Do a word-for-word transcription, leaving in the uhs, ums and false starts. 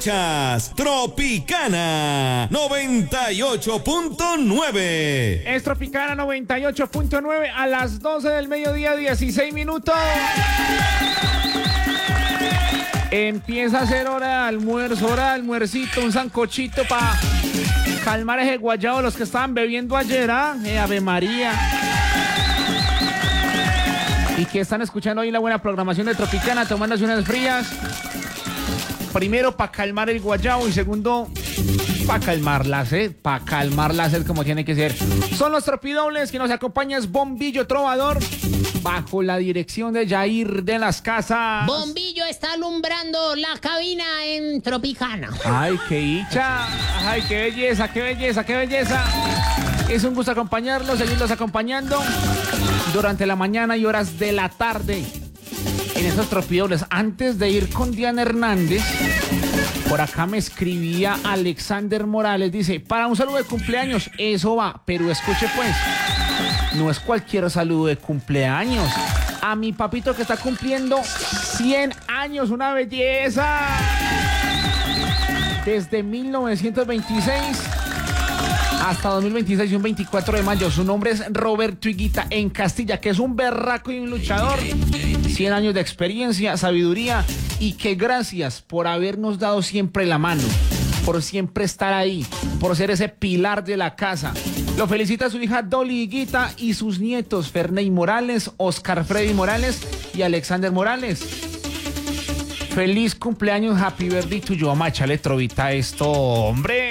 Tropicana noventa y ocho punto nueve. Es Tropicana noventa y ocho punto nueve a las doce del mediodía, dieciséis minutos. Empieza a ser hora de almuerzo, hora de almuercito, un sancochito para calmar ese guayabo, los que estaban bebiendo ayer, ¿ah? Eh, Ave María. Y que están escuchando hoy la buena programación de Tropicana, tomándose unas frías. Primero, para calmar el guayabo, y segundo, para calmar la sed, para calmar la sed como tiene que ser. Son los Tropidobles, que nos acompaña es Bombillo Trovador, bajo la dirección de Jair de las Casas. Bombillo está alumbrando la cabina en Tropicana. Ay, qué dicha, ay, qué belleza, qué belleza, qué belleza. Es un gusto acompañarlos, seguirlos acompañando durante la mañana y horas de la tarde en esos Tropidobles. Antes de ir con Diana Hernández, por acá me escribía Alexander Morales, dice, para un saludo de cumpleaños, eso va, pero escuche pues, no es cualquier saludo de cumpleaños. A mi papito que está cumpliendo cien años, una belleza. Desde mil novecientos veintiséis hasta dos mil veintiséis y un veinticuatro de mayo. Su nombre es Roberto Higuita en Castilla, que es un berraco y un luchador. cien años de experiencia, sabiduría, y que gracias por habernos dado siempre la mano, por siempre estar ahí, por ser ese pilar de la casa. Lo felicita su hija Dolly Higuita y sus nietos Ferney Morales, Oscar Freddy Morales y Alexander Morales. Feliz cumpleaños, happy birthday to you. Vamos a echarle trovita a esto, hombre.